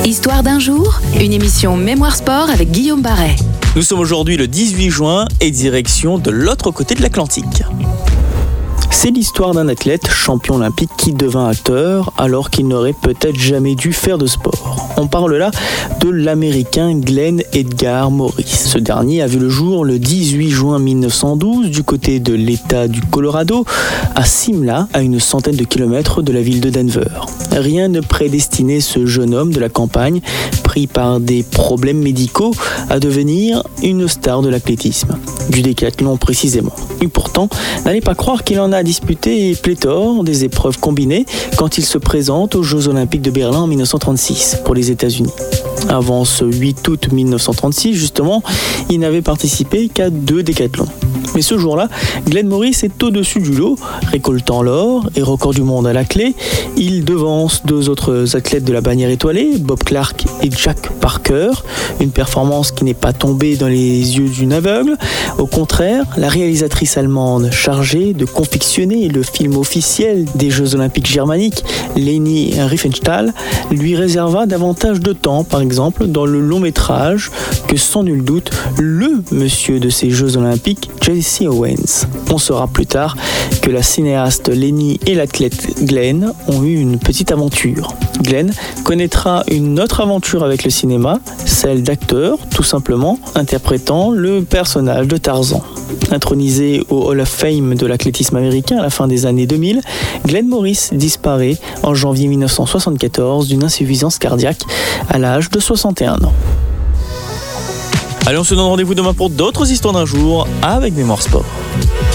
Histoire d'un jour, une émission Mémoire Sport avec Guillaume Barret. Nous sommes aujourd'hui le 18 juin et direction de l'autre côté de l'Atlantique. C'est l'histoire d'un athlète champion olympique qui devint acteur alors qu'il n'aurait peut-être jamais dû faire de sport. On parle là de l'Américain Glenn Edgar Morris. Ce dernier a vu le jour le 18 juin 1912 du côté de l'État du Colorado, à Simla, à une centaine de kilomètres de la ville de Denver. Rien ne prédestinait ce jeune homme de la campagne, pris par des problèmes médicaux, à devenir une star de l'athlétisme, du décathlon précisément. Et pourtant, n'allez pas croire qu'il en a disputé pléthore des épreuves combinées quand il se présente aux Jeux Olympiques de Berlin en 1936 pour les États-Unis. Avant ce 8 août 1936, justement, il n'avait participé qu'à 2 décathlons. Mais ce jour-là, Glenn Morris est au-dessus du lot, récoltant l'or et record du monde à la clé. Il devance 2 autres athlètes de la bannière étoilée, Bob Clark et Jack Parker. Une performance qui n'est pas tombée dans les yeux d'une aveugle. Au contraire, la réalisatrice allemande chargée de confectionner le film officiel des Jeux Olympiques germaniques, Leni Riefenstahl, lui réserva davantage de temps, par exemple, dans le long métrage que sans nul doute, le monsieur de ces Jeux Olympiques, Jesse Owens. On saura plus tard que la cinéaste Leni et l'athlète Glenn ont eu une petite aventure. Glenn connaîtra une autre aventure avec le cinéma, celle d'acteur, tout simplement, interprétant le personnage de Tarzan. Intronisé au Hall of Fame de l'athlétisme américain à la fin des années 2000, Glenn Morris disparaît en janvier 1974 d'une insuffisance cardiaque à l'âge de 61 ans. Allez, on se donne rendez-vous demain pour d'autres histoires d'un jour avec Mémoire Sport.